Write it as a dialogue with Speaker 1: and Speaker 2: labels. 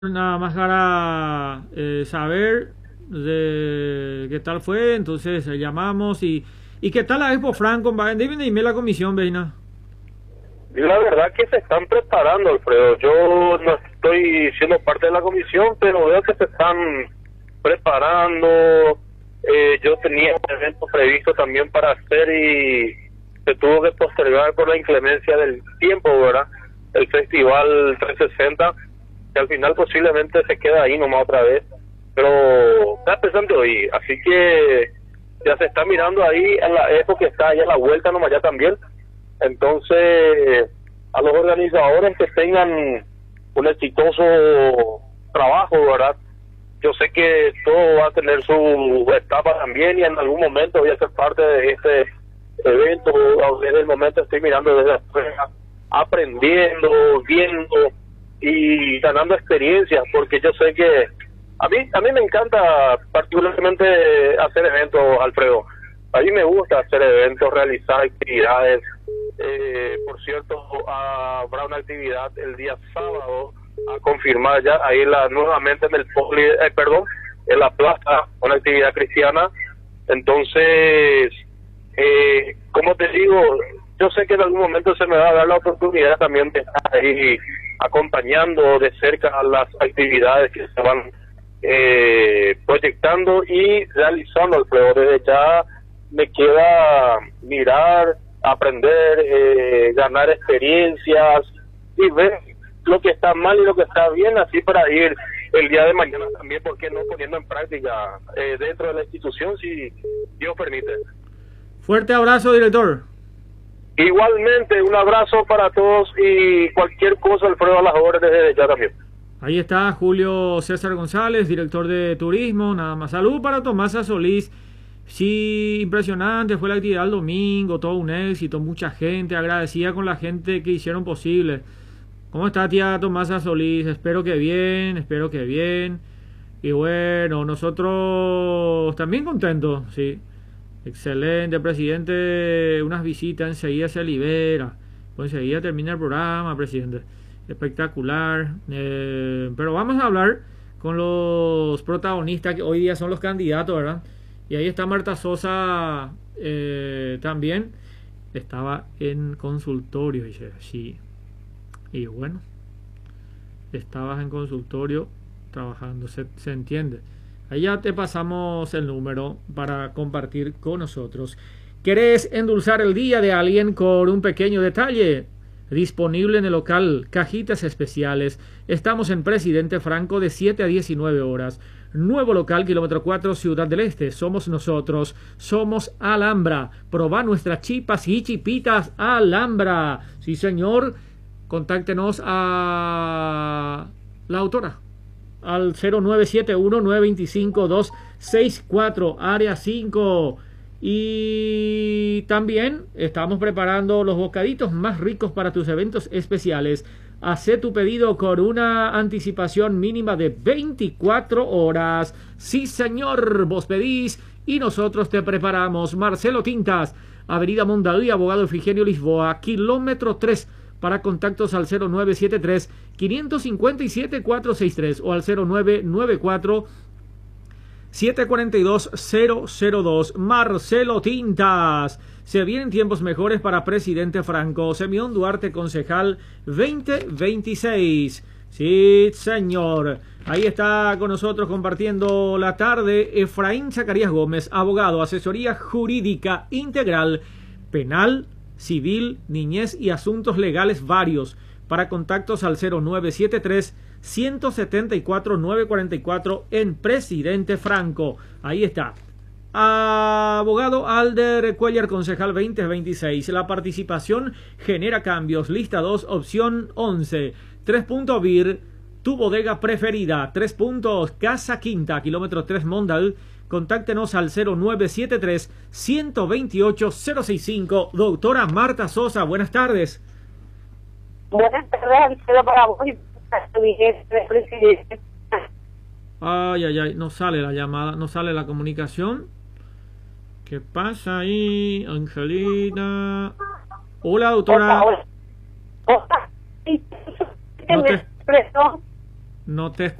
Speaker 1: Nada más para saber de qué tal fue, entonces llamamos y qué tal la Expo Franco, dime la comisión, Veina.
Speaker 2: La verdad que se están preparando, Alfredo. Yo no estoy siendo parte de la comisión, pero veo que se están preparando. Yo tenía un evento previsto también para hacer y se tuvo que postergar por la inclemencia del tiempo, ¿verdad? El Festival 360, que al final posiblemente se queda ahí nomás otra vez. Pero está empezando hoy, así que ya se está mirando ahí en la época que está allá a la vuelta nomás ya también. Entonces, a los organizadores que tengan un exitoso trabajo, ¿verdad? Yo sé que todo va a tener su etapa también y en algún momento voy a ser parte de este evento. Desde el momento estoy mirando desde afuera, aprendiendo, viendo y ganando experiencias, porque yo sé que a mí me encanta particularmente hacer eventos, Alfredo. A mí me gusta hacer eventos, realizar actividades. Por cierto, habrá una actividad el día sábado a confirmar ya ahí nuevamente en el en la plaza, una actividad cristiana. Entonces, como te digo, yo sé que en algún momento se me va a dar la oportunidad también de estar ahí acompañando de cerca las actividades que se van proyectando y realizando, Alfredo. Desde ya me queda mirar, aprender, ganar experiencias y ver lo que está mal y lo que está bien, así para ir el día de mañana también, ¿por qué no poniendo en práctica dentro de la institución, si Dios permite?
Speaker 1: Fuerte abrazo, director.
Speaker 2: Igualmente, un abrazo para todos y cualquier cosa, Alfredo, a las órdenes desde ya también.
Speaker 1: Ahí está Julio César González, director de turismo. Nada más. Salud para Tomasa Solís. Sí, impresionante, fue la actividad el domingo, todo un éxito, mucha gente, agradecida con la gente que hicieron posible. ¿Cómo está, tía Tomasa Solís? Espero que bien, espero que bien. Y bueno, nosotros también contentos, sí. Excelente, presidente, unas visitas, enseguida se libera. Pues enseguida termina el programa, presidente. Espectacular. Pero vamos a hablar con los protagonistas que hoy día son los candidatos, ¿verdad? Y ahí está Marta Sosa también. Estaba en consultorio, dice, sí. Y bueno, estabas en consultorio trabajando, se entiende. Ahí ya te pasamos el número para compartir con nosotros. ¿Querés endulzar el día de alguien con un pequeño detalle? Disponible en el local Cajitas Especiales. Estamos en Presidente Franco de 7 a 19 horas. Nuevo local, kilómetro 4, Ciudad del Este. Somos nosotros. Somos Alhambra. Probá nuestras chipas y chipitas Alhambra. Sí, señor. Contáctenos a la autora al 0971-925-264, área 5. Y también estamos preparando los bocaditos más ricos para tus eventos especiales. Hacé tu pedido con una anticipación mínima de 24 horas. Sí, señor, vos pedís y nosotros te preparamos. Marcelo Tintas, Avenida Mondadí, Abogado Efigenia Lisboa, kilómetro 3. Para contactos al 0973-557-463 o al 0994-742-002. Marcelo Tintas. Se vienen tiempos mejores para Presidente Franco. Semión Duarte, concejal 2026. Sí, señor. Ahí está con nosotros compartiendo la tarde Efraín Zacarías Gómez, abogado, asesoría jurídica integral, penal, civil, niñez y asuntos legales varios. Para contactos al 0973-174-944 en Presidente Franco. Ahí está. Abogado Alder Cuellar, concejal 2026. La participación genera cambios. Lista 2, opción 11. 3 puntos BIR, tu bodega preferida. 3 puntos Casa Quinta, kilómetro 3 Mondal. Contáctenos al 0973-128-065. Doctora Marta Sosa, buenas tardes.
Speaker 3: Buenas tardes, Alfredo, para vos y para tu presidente.
Speaker 1: Ay, ay, ay, no sale la llamada, no sale la comunicación. ¿Qué pasa ahí, Angelina? Hola, doctora.
Speaker 3: Hola.
Speaker 1: No te